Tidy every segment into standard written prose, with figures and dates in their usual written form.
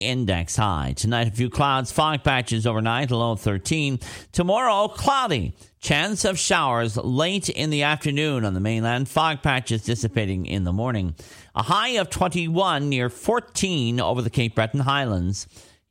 index high. Tonight, a few clouds, fog patches overnight, a low of 13. Tomorrow, cloudy. Chance of showers late in the afternoon on the mainland. Fog patches dissipating in the morning. A high of 21 near 14 over the Cape Breton Highlands.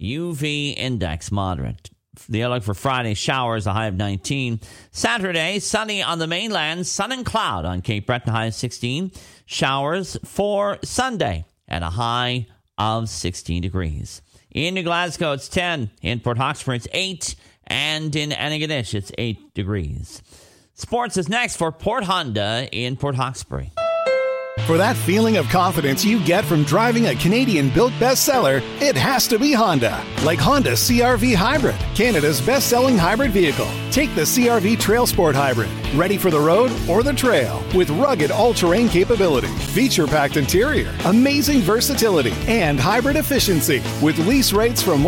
UV index moderate. The outlook for Friday, showers, a high of 19. Saturday, sunny on the mainland, sun and cloud on Cape Breton, high of 16. Showers for Sunday at a high of 16 degrees. In New Glasgow, it's 10. In Port Hawkesbury, it's 8. And in Antigonish, it's 8 degrees. Sports is next for Port Honda in Port Hawkesbury. For that feeling of confidence you get from driving a Canadian-built bestseller, it has to be Honda. Like Honda CR-V Hybrid, Canada's best-selling hybrid vehicle. Take the CR-V Trail Sport Hybrid, ready for the road or the trail, with rugged all-terrain capability, feature-packed interior, amazing versatility, and hybrid efficiency, with lease rates from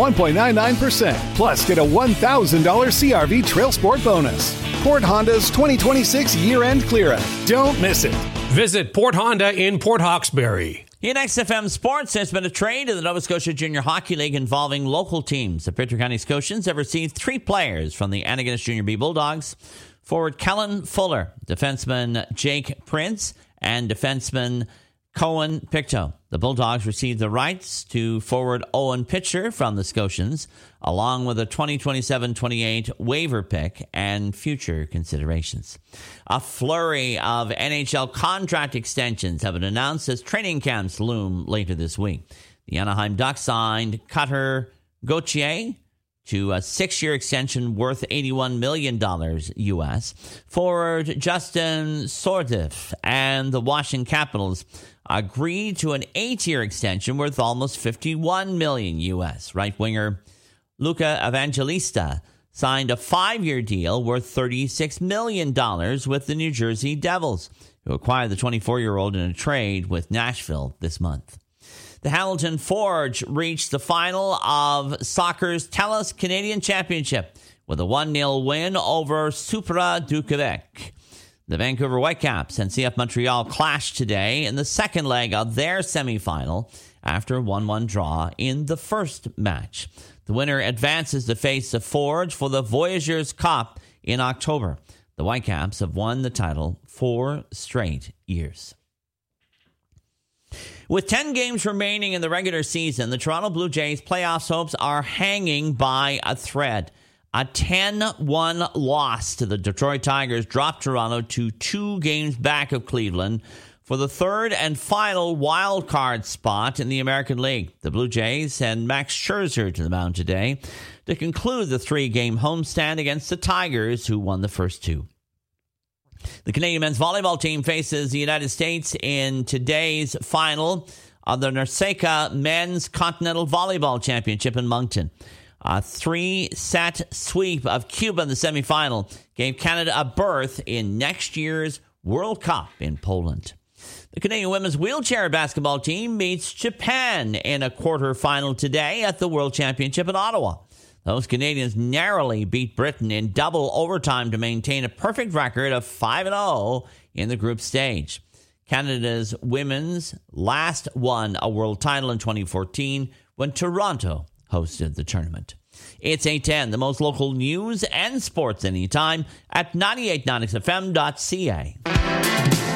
1.99%. Plus, get a $1,000 CR-V Trail Sport bonus. Port Honda's 2026 year-end clear-out. Don't miss it. Visit Port Honda in Port Hawkesbury. In XFM Sports, there's been a trade in the Nova Scotia Junior Hockey League involving local teams. The Pritchard County Scotians have received 3 players from the Antigonish Junior B Bulldogs. Forward Kellen Fuller, defenseman Jake Prince, and defenseman Cohen Pictou. The Bulldogs received the rights to forward Owen Pitcher from the Scotians, along with a 2027-28 waiver pick and future considerations. A flurry of NHL contract extensions have been announced as training camps loom later this week. The Anaheim Ducks signed Cutter Gauthier to a 6-year extension worth $81 million U.S. Forward Justin Sordif and the Washington Capitals agreed to an 8-year extension worth almost $51 million U.S. Right winger Luca Evangelista signed a 5-year deal worth $36 million with the New Jersey Devils, who acquired the 24-year-old in a trade with Nashville this month. The Hamilton Forge reached the final of soccer's TELUS Canadian Championship with a 1-0 win over Supra du Quebec. The Vancouver Whitecaps and CF Montreal clashed today in the second leg of their semifinal after a 1-1 draw in the first match. The winner advances to face the Forge for the Voyageurs Cup in October. The Whitecaps have won the title 4 straight years. With 10 games remaining in the regular season, the Toronto Blue Jays' playoffs hopes are hanging by a thread. A 10-1 loss to the Detroit Tigers dropped Toronto to 2 games back of Cleveland for the third and final wild card spot in the American League. The Blue Jays send Max Scherzer to the mound today to conclude the 3-game homestand against the Tigers, who won the first 2. The Canadian men's volleyball team faces the United States in today's final of the NORCECA Men's Continental Volleyball Championship in Moncton. A 3-set sweep of Cuba in the semifinal gave Canada a berth in next year's World Cup in Poland. The Canadian women's wheelchair basketball team meets Japan in a quarterfinal today at the World Championship in Ottawa. Those Canadians narrowly beat Britain in double overtime to maintain a perfect record of 5-0 in the group stage. Canada's women's last won a world title in 2014 when Toronto hosted the tournament. It's 8:10, the most local news and sports anytime at 98.9xfm.ca.